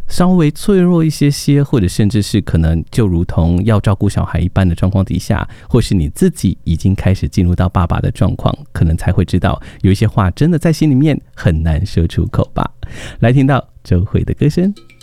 稍微脆弱一些，或者甚至是可能就如同要照顾小孩一般的状况底下，或是你自己已经开始进入到爸爸的状况，可能才会知道有一些话真的在心里面很难说出口吧。来听到周蕙的歌声。